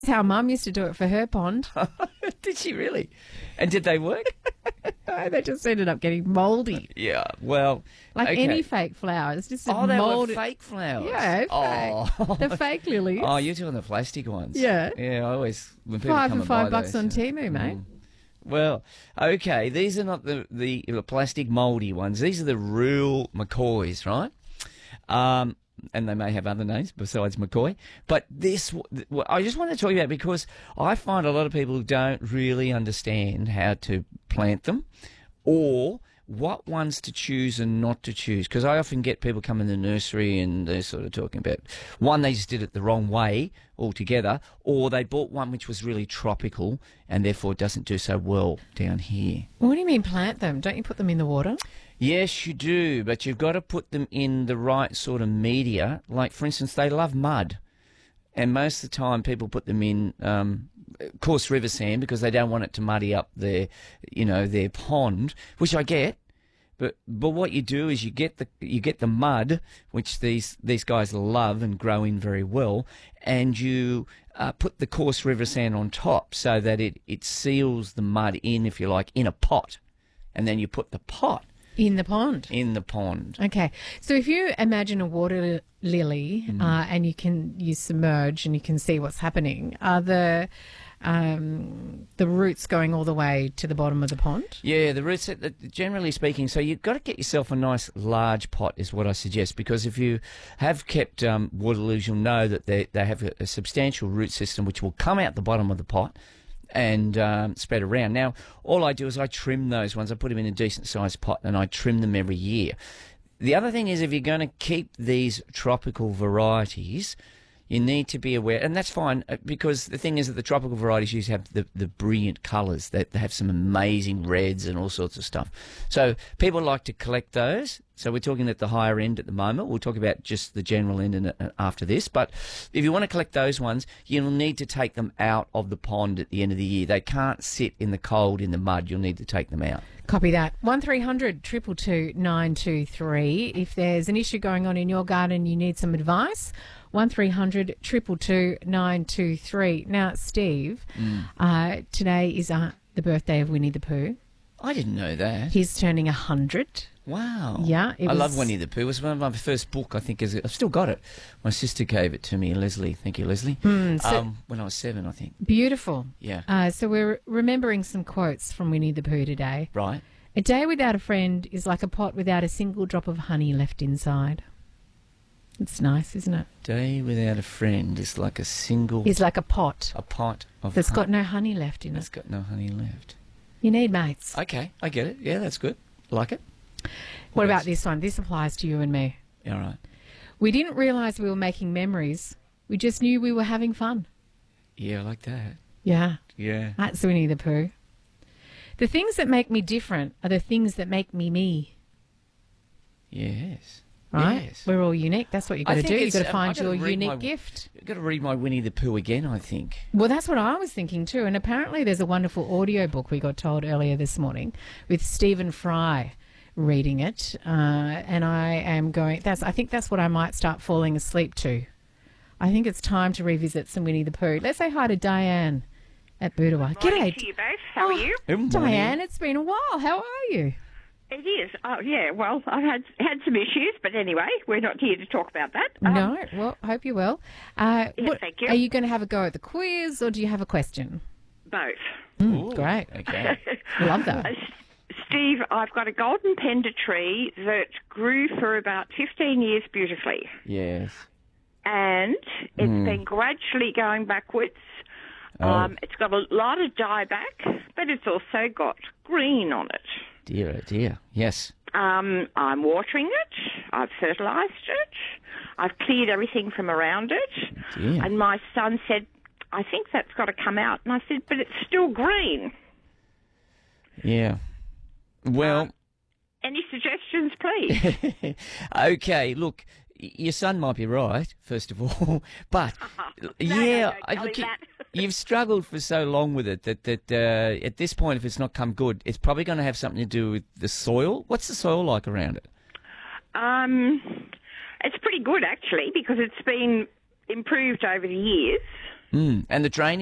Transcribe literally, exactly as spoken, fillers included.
That's how Mum used to do it for her pond. Did she really? And did they work? They just ended up getting mouldy. Yeah, well... Like okay. any fake flowers. Just Oh, they mouldy. were fake flowers? Yeah, fake. Oh. The fake lilies. Oh, you're doing the plastic ones. Yeah. Yeah, I always... When people Five come for and five buy bucks those, on uh, Temu, mate. mm. Well, okay, these are not the, the, the plastic mouldy ones. These are the real McCoys, right? Um... And they may have other names besides McCoy. But this, I just want to talk about because I find a lot of people don't really understand how to plant them or what ones to choose and not to choose. Because I often get people come in the nursery and they're sort of talking about, one, they just did it the wrong way altogether, or they bought one which was really tropical and therefore doesn't do so well down here. What do you mean plant them? Don't you put them in the water? Yes, you do, but you've got to put them in the right sort of media. Like, for instance, they love mud, and most of the time people put them in um, coarse river sand because they don't want it to muddy up their, you know, their pond, which I get. But but what you do is you get the you get the mud, which these these guys love and grow in very well, and you uh, put the coarse river sand on top so that it it seals the mud in, if you like, in a pot, and then you put the pot. In the pond. In the pond. Okay. So if you imagine a water lily Mm. uh, and you can you submerge and you can see what's happening, are the um, the roots going all the way to the bottom of the pond? Yeah, the roots, generally speaking, so you've got to get yourself a nice large pot is what I suggest, because if you have kept um, water lilies, you'll know that they, they have a, a substantial root system which will come out the bottom of the pot and um, spread around. Now, all I do is I trim those ones. I put them in a decent-sized pot and I trim them every year. The other thing is if you're going to keep these tropical varieties, you need to be aware, and that's fine, because the thing is that the tropical varieties usually have the, the brilliant colours. They, they have some amazing reds and all sorts of stuff. So people like to collect those. So we're talking at the higher end at the moment. We'll talk about just the general end in, uh, after this. But if you want to collect those ones, you'll need to take them out of the pond at the end of the year. They can't sit in the cold, in the mud. You'll need to take them out. Copy that. one three hundred two two two nine two three. If there's an issue going on in your garden, you need some advice, one three hundred two two two nine two three. Now, Steve, mm. uh, today is uh, the birthday of Winnie the Pooh. I didn't know that. He's turning one hundred. Wow. Yeah. It I was... love Winnie the Pooh. It was one of my first book, I think. Is I've still got it. My sister gave it to me, Leslie. Thank you, Leslie. Mm, so um, when I was seven, I think. Beautiful. Yeah. Uh, so we're remembering some quotes from Winnie the Pooh today. Right. A day without a friend is like a pot without a single drop of honey left inside. It's nice, isn't it? Day without a friend is like a single... Is like a pot. A pot of That's honey. got no honey left in it. It's got no honey left. You need mates. Okay, I get it. Yeah, that's good. Like it. What, what about else? this one? This applies to you and me. All right. We didn't realise we were making memories. We just knew we were having fun. Yeah, I like that. Yeah. Yeah. That's Winnie the Pooh. The things that make me different are the things that make me me. Yes. Right? Yes. We're all unique. That's what you've got I to do. think You've got to it's- find I've got your to read unique my- gift. You've got to read my Winnie the Pooh again, I think. Well, that's what I was thinking too. And apparently there's a wonderful audio book we got told earlier this morning with Stephen Fry reading it. Uh, and I am going... That's. I think that's what I might start falling asleep to. I think it's time to revisit some Winnie the Pooh. Let's say hi to Diane at Boodawa. Morning G'day. to you both. How are you? Good morning. Diane, it's been a while. How are you? It is. Oh, yeah. Well, I've had had some issues, but anyway, we're not here to talk about that. Um, No, well, hope you're well. Uh, Yes, what- thank you. Are you going to have a go at the quiz or do you have a question? Both. Mm, Ooh, great. Okay. Love that. Uh, S- Steve, I've got a golden pender tree that grew for about fifteen years beautifully, Yes. and it's Mm. been gradually going backwards. Oh. Um, it's got a lot of dieback, but it's also got green on it. Dear, oh dear. Yes. Um, I'm watering it. I've fertilised it. I've cleared everything from around it. Dear. And my son said, I think that's got to come out. And I said, but it's still green. Yeah. Well... Any suggestions, please? Okay, look, y- your son might be right, first of all, but no, yeah, don't I- tell look, him you- that. you've struggled for so long with it that that uh, at this point, if it's not come good, it's probably going to have something to do with the soil. What's the soil like around it? Um, it's pretty good, actually, because it's been improved over the years. Mm. And the drainage